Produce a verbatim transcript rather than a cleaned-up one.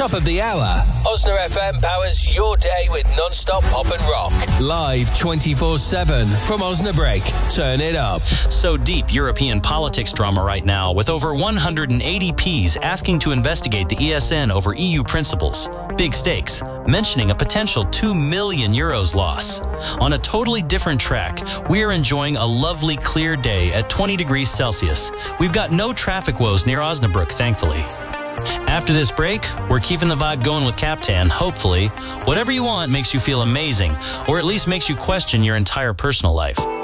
Top of the hour, Osna F M powers your day with non-stop pop and rock. Live twenty-four seven from Osnabrück. Turn it up. So deep European politics drama right now, with over one hundred eighty Ps asking to investigate the E S N over E U principles. Big stakes, mentioning a potential two million euros loss. On a totally different track, we are enjoying a lovely clear day at twenty degrees Celsius. We've got no traffic woes near Osnabrück, thankfully. After this break, we're keeping the vibe going with Captain. Hopefully, whatever you want makes you feel amazing, or at least makes you question your entire personal life.